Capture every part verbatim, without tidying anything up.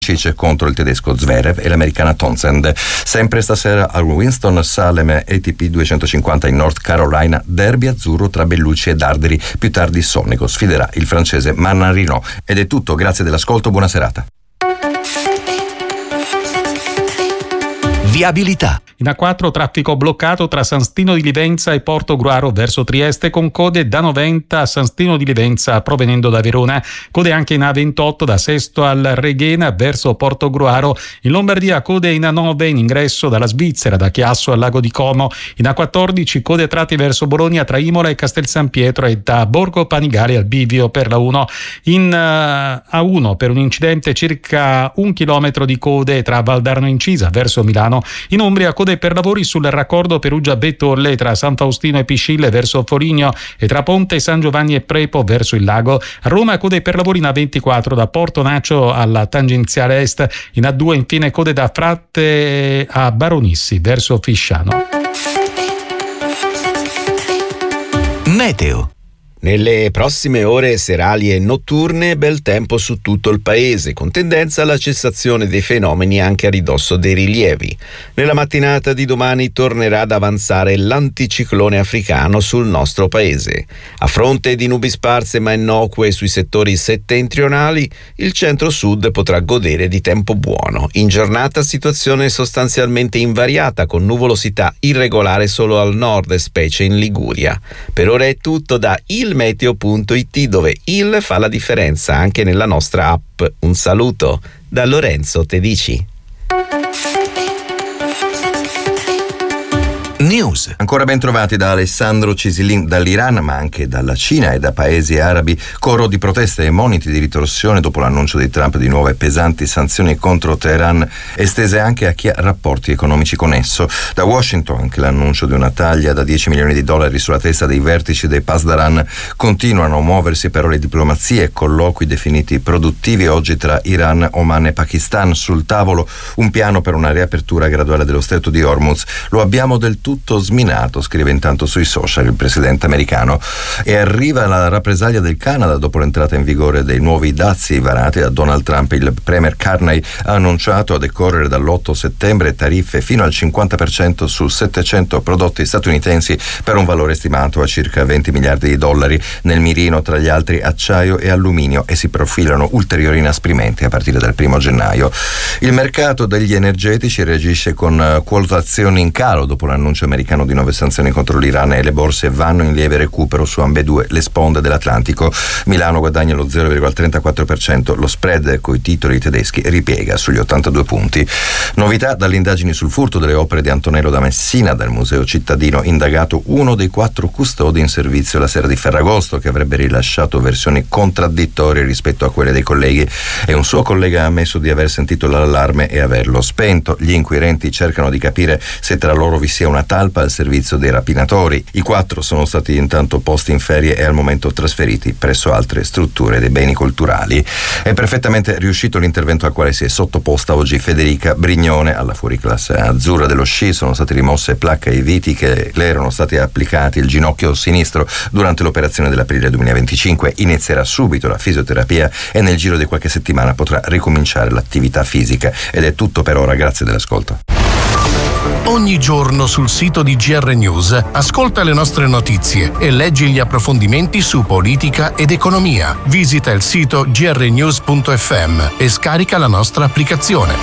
Cicce contro il tedesco Zverev e l'americana Townsend. Sempre stasera al Winston-Salem A T P duecentocinquanta in North Carolina, derby azzurro tra Bellucci e Darderi. Più tardi Sonico sfiderà il francese Mannarino. Ed è tutto, grazie dell'ascolto, buona serata. Viabilità. In A quattro traffico bloccato tra San Stino di Livenza e Portogruaro verso Trieste, con code da Noventa a San Stino di Livenza provenendo da Verona. Code anche in A ventotto da Sesto al Reghena verso Portogruaro. In Lombardia code in A nove in ingresso dalla Svizzera, da Chiasso al Lago di Como. In A quattordici code a tratti verso Bologna tra Imola e Castel San Pietro e da Borgo Panigale al Bivio per la uno. In A uno per un incidente circa un chilometro di code tra Valdarno Incisa verso Milano. In Umbria code per lavori sul raccordo Perugia-Bettolle tra San Faustino e Piscille verso Foligno e tra Ponte San Giovanni e Prepo verso il lago. A Roma code per lavori in A ventiquattro da Porto Nacio alla tangenziale est. In A due infine code da Fratte a Baronissi verso Fisciano. Meteo. Nelle prossime ore serali e notturne bel tempo su tutto il paese, con tendenza alla cessazione dei fenomeni anche a ridosso dei rilievi. Nella mattinata di domani tornerà ad avanzare l'anticiclone africano sul nostro paese. A fronte di nubi sparse ma innocue sui settori settentrionali, il centro-sud potrà godere di tempo buono. In giornata situazione sostanzialmente invariata, con nuvolosità irregolare solo al nord, specie in Liguria. Per ora è tutto da il meteo punto it, dove il fa la differenza anche nella nostra app. Un saluto da Lorenzo Tedici. News. Ancora ben trovati da Alessandro Cisilin dall'Iran, ma anche dalla Cina e da paesi arabi. Coro di proteste e moniti di ritorsione dopo l'annuncio di Trump di nuove pesanti sanzioni contro Teheran, estese anche a chi ha rapporti economici con esso. Da Washington anche l'annuncio di una taglia da dieci milioni di dollari sulla testa dei vertici dei Pasdaran. Continuano a muoversi però le diplomazie e colloqui definiti produttivi oggi tra Iran, Oman e Pakistan. Sul tavolo un piano per una riapertura graduale dello stretto di Hormuz. Lo abbiamo del tutto tutto sminato, scrive intanto sui social il presidente americano. E arriva la rappresaglia del Canada dopo l'entrata in vigore dei nuovi dazi varati da Donald Trump. Il premier Carney ha annunciato a decorrere dall'otto settembre tariffe fino al cinquanta per cento su settecento prodotti statunitensi per un valore stimato a circa venti miliardi di dollari. Nel mirino tra gli altri acciaio e alluminio, e si profilano ulteriori inasprimenti a partire dal primo gennaio. Il mercato degli energetici reagisce con quotazioni in calo dopo l'annuncio americano di nuove sanzioni contro l'Iran, e le borse vanno in lieve recupero su ambedue le sponde dell'Atlantico. Milano guadagna lo zero virgola trentaquattro per cento, lo spread coi titoli tedeschi ripiega sugli ottantadue punti. Novità dalle indagini sul furto delle opere di Antonello da Messina dal Museo Cittadino, indagato uno dei quattro custodi in servizio la sera di Ferragosto, che avrebbe rilasciato versioni contraddittorie rispetto a quelle dei colleghi, e un suo collega ha ammesso di aver sentito l'allarme e averlo spento. Gli inquirenti cercano di capire se tra loro vi sia una talpa al servizio dei rapinatori. I quattro sono stati intanto posti in ferie e al momento trasferiti presso altre strutture dei beni culturali. È perfettamente riuscito l'intervento al quale si è sottoposta oggi Federica Brignone. Alla fuoriclasse azzurra dello sci sono state rimosse placche e viti che le erano stati applicati al ginocchio sinistro durante l'operazione dell'aprile duemilaventicinque. Inizierà subito la fisioterapia e nel giro di qualche settimana potrà ricominciare l'attività fisica. Ed è tutto per ora, grazie dell'ascolto. Ogni giorno sul sito di G R News ascolta le nostre notizie e leggi gli approfondimenti su politica ed economia. Visita il sito g r news punto f m e scarica la nostra applicazione.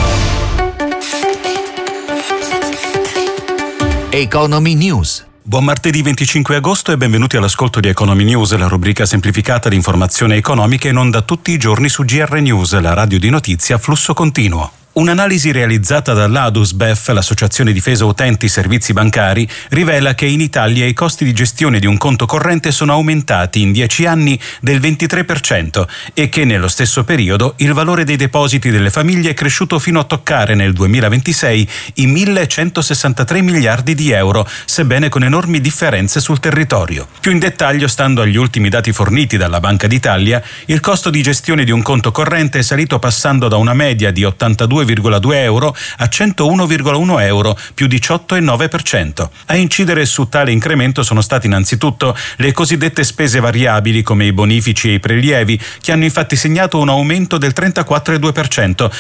Economy News. Buon martedì venticinque agosto e benvenuti all'ascolto di Economy News, la rubrica semplificata di informazione economica in onda tutti i giorni su G R News, la radio di notizia a flusso continuo. Un'analisi realizzata dall'Adusbef, l'Associazione Difesa Utenti Servizi Bancari, rivela che in Italia i costi di gestione di un conto corrente sono aumentati in dieci anni del ventitré per cento e che nello stesso periodo il valore dei depositi delle famiglie è cresciuto fino a toccare nel duemilaventisei i millecentosessantatré miliardi di euro, sebbene con enormi differenze sul territorio. Più in dettaglio, stando agli ultimi dati forniti dalla Banca d'Italia, il costo di gestione di un conto corrente è salito passando da una media di ottantadue virgola due euro a centouno virgola uno euro, più diciotto virgola nove per cento. A incidere su tale incremento sono state innanzitutto le cosiddette spese variabili come i bonifici e i prelievi, che hanno infatti segnato un aumento del trentaquattro virgola due per cento